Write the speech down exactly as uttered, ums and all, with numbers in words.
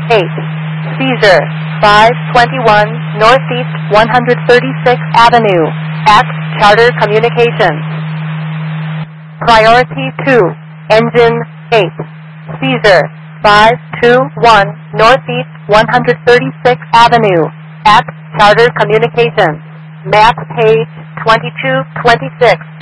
eight. Seizure, five twenty-one Northeast one hundred thirty-sixth Avenue, at Charter Communications. Priority two, Engine eight. Seizure, five twenty-one Northeast one hundred thirty-sixth Avenue, at Charter Communications. Map page twenty-two twenty-six.